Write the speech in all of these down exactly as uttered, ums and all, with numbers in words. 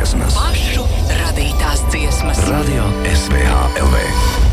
dziesmas. Pašu radītās dziesmas. Radio S V H L V.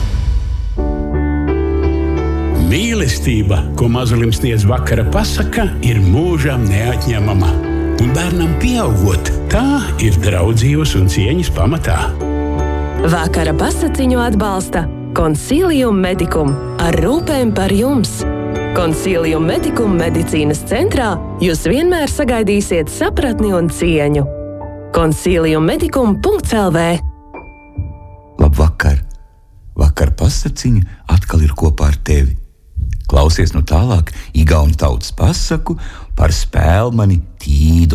Mīlestība, ko mazulim sniedz vakara pasaka, ir mūžam neatņemama. Un bērnam pieaugot, tā ir draudzības un cieņas pamatā. Vakara pasakiņu atbalsta Consilium Medicum ar rūpēm par jums. Consilium Medicum medicīnas centrā jūs vienmēr sagaidīsiet sapratni un cieņu. consilium medicum punkts l v. Labvakar! Vakar pasakiņa atkal ir kopā ar tevi. Klausies nu tālāk igauņu tautas pasaku par spēlmani Tīdu.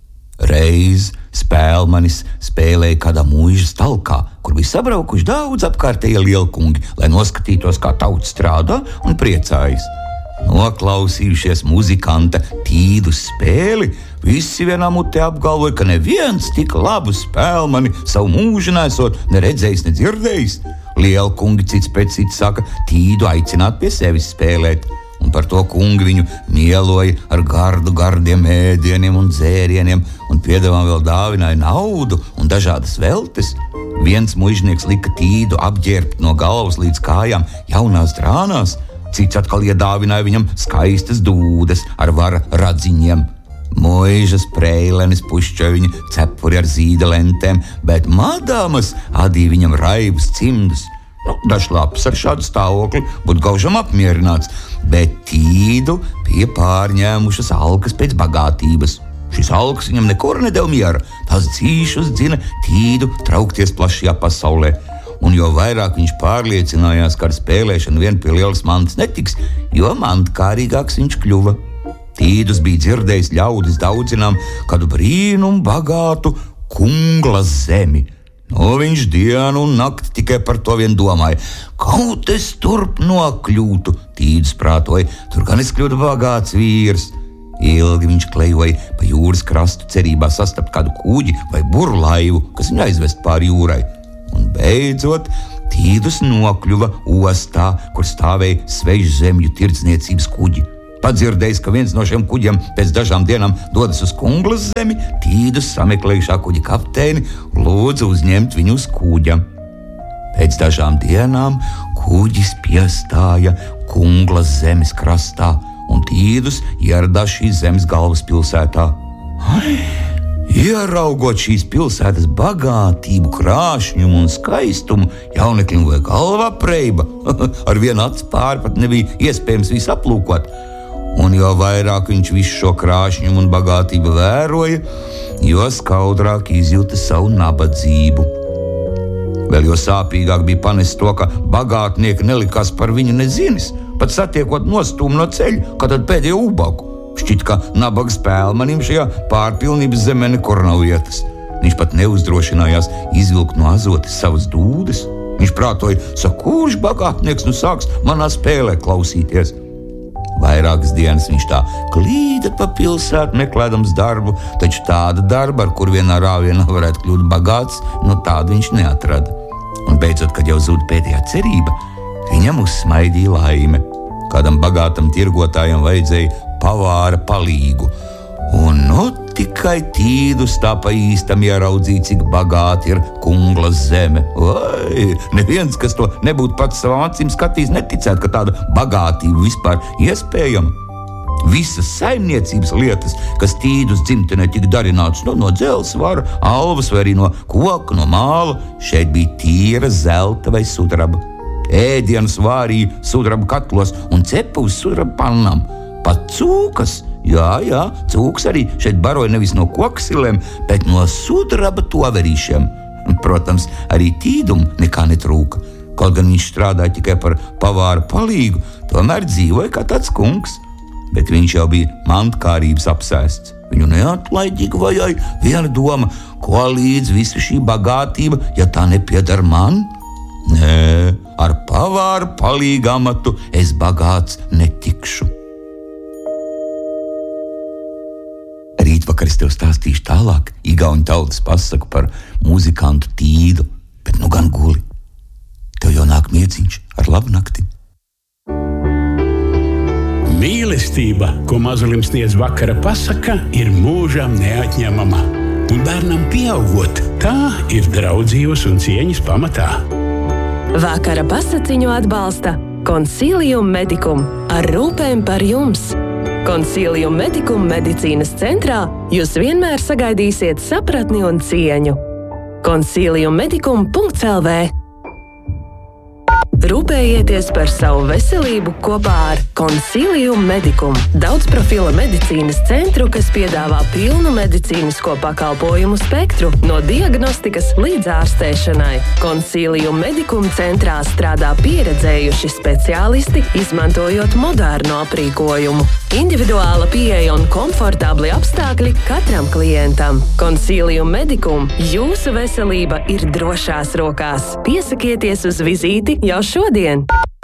Reiz spēlmanis spēlēja kādā mūžas talkā, kur bija sabraukuši daudz apkārtējie lielkungi, lai noskatītos, kā tauta strādā un priecājas. Noklausījušies muzikanta Tīdu spēli, visi vienā mutē apgalvoja, ka neviens tik labu spēlmani savu mūžu nesot neredzējis, nedzirdējis. Lielkungi cits pēc cits saka Tīdu aicināt pie sevis spēlēt, un par to kungi viņu mieloja ar gardu gardiem ēdieniem un dzērieniem, un piedevām vēl dāvināja naudu un dažādas veltes. Viens mužnieks lika Tīdu apģērbt no galvas līdz kājām jaunās drānās, cits atkal iedāvināja viņam skaistas dūdes ar vara radziņiem. Mūžas preilenis pušķoja viņa cepuri ar zīdelentēm, bet madāmas adīja viņam raibus cimdus. Nu, dažs labs ar šādu stāvokli būtu gaužam apmierināts, bet Tīdu bija pārņēmušas alkas pēc bagātības. Šis alkas viņam nekur nedeva miera, tās dzīšus dzina Tīdu traukties plašajā pasaulē. Un jo vairāk viņš pārliecinājās, ka ar spēlēšanu vien pie lielas mantas netiks, jo mantkārīgāks viņš kļuva. Tīdus bija dzirdējis ļaudis daudzinām kādu brīnumu bagātu kungla zemi. No viņš dienu un nakti tikai par to vien domāja. Kaut es turp nokļūtu, Tīdus prātoja, tur gan es kļūtu bagāts vīrs. Ilgi viņš klejoja pa jūras krastu cerībā sastapt kādu kuģi vai burlaivu, kas viņu aizvest pāri jūrai. Un beidzot, Tīdus nokļuva ostā, kur stāvēja svežzemju tirdzniecības kuģi. Padzirdējis, ka viens no šiem kuģiem pēc dažām dienām dodas uz Kunglas zemi, Tīdus sameklēja šā kuģa kapteini, lūdza uzņemt viņu uz kuģa. Pēc dažām dienām kuģis piestāja Kunglas zemes krastā, un Tīdus ieradās šīs zemes galvaspilsētā. Ai, ieraugot šīs pilsētas bagātību, krāšņumu un skaistumu, jauneklim vai galvā preiba. Ar vienu acu pāri pat nebija iespējams visu aplūkot. Un jo vairāk viņš visu šo krāšņumu un bagātību vēroja, jo skaudrāk izjūta savu nabadzību. Vēl jo sāpīgāk bija panest to, ka bagātnieki nelikās par viņu nezinis, pat satiekot nostūmu no ceļa, kā tad pēdējo ubagu. Šķiet, ka nabaga spēlmanim šajā pārpilnības zemē nekur nav vietas. Viņš pat neuzdrošinājās izvilkt no azotes savas dūdes. Viņš prātoja, saka, kurš bagātnieks nu sāks manā spēlē klausīties. Vairākas dienas viņš tā klīda pa pilsētu, meklēdams darbu, taču tāda darba, ar kur vienā rāvienā varētu kļūt bagāts, nu tādu viņš neatrada. Un beidzot, kad jau zūd pēdējā cerība, viņam uzsmaidīja laime. Kādam bagātam tirgotājam vajadzēja pavāra palīgu. Un nu tikai Tīdus tā pa īstam ieraudzīja, cik bagāti ir Kunglas zeme. Vai, neviens, kas to nebūtu pats savām acīm skatījis, neticētu, ka tāda bagātība vispār iespējama. Visas saimniecības lietas, kas Tīdus dzimtenē tika darināts, no, no dzelzsvara, alvas vai arī no koka, no māla, šeit bija tīra zelta vai sudraba. Ēdienus vārīja sudraba katlos un cepa uz sudraba pannām. Pat cūkas, jā, jā, cūks arī šeit baroja nevis no koksilēm, bet no sudraba toverīšiem. Protams, arī Tīdum nekā netrūka. Kaut gan viņš strādāja tikai par pavāra palīgu, tomēr dzīvoja kā tāds kungs. Bet viņš jau bija mantkārības apsēsts. Viņu neatlaidīgi vajāja viena doma, ko līdz visa šī bagātība, ja tā nepiedar man? Nē, ar pavāra palīgu amatu es bagāts netikšu. Rītvakar es tev stāstīšu tālāk igauņu tautas pasaku par muzikantu Tīdu, bet nu gan guli. Tev jau nāk mieciņš ar labu nakti. Mīlestība, ko mazulim sniedz vakara pasaka, ir mūžam neatņemama. un bērnam pieaugot, tā ir draudzības un cieņas pamatā. Vakara pasaciņu atbalsta Consilium Medicum ar rūpēm par jums. Consilium Medicum medicīnas centrā jūs vienmēr sagaidīsiet sapratni un cieņu. consilium medicum punkts l v Rūpējieties par savu veselību kopā ar Consilium Medicum, daudzprofila medicīnas centru, kas piedāvā pilnu medicīnisko pakalpojumu spektru, no diagnostikas līdz ārstēšanai. Consilium Medicum centrā strādā pieredzējuši speciālisti, izmantojot modernu aprīkojumu. Individuāla pieeja un komfortabli apstākļi katram klientam. Consilium Medicum, jūsu veselība ir drošās rokās. Piesakieties uz vizīti jau šodien!